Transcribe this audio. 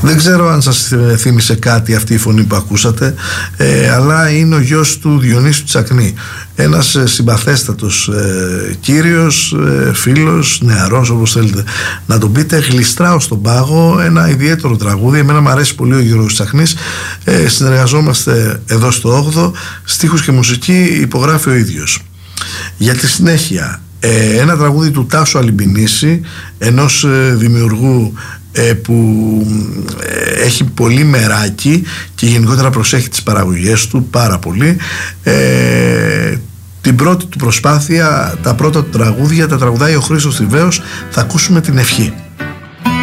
Δεν ξέρω αν σας θύμισε κάτι αυτή η φωνή που ακούσατε, αλλά είναι ο γιος του Διονύσου Τσακνή, ένας συμπαθέστατος κύριος, φίλος, νεαρός, όπως θέλετε να τον πείτε. Γλιστράω στον πάγο, ένα ιδιαίτερο τραγούδι. Εμένα μου αρέσει πολύ ο Γιώργος Τσακνής. Συνεργαζόμαστε εδώ στο 8ο, στίχους και μουσική υπογράφει ο ίδιος. Για τη συνέχεια, ένα τραγούδι του Τάσου Αλιμπινίση, ενός δημιουργού που έχει πολύ μεράκι και γενικότερα προσέχει τις παραγωγές του πάρα πολύ. Την πρώτη του προσπάθεια, τα πρώτα του τραγούδια τα τραγουδάει ο Χρήστος Θηβαίος. Θα ακούσουμε την Ευχή.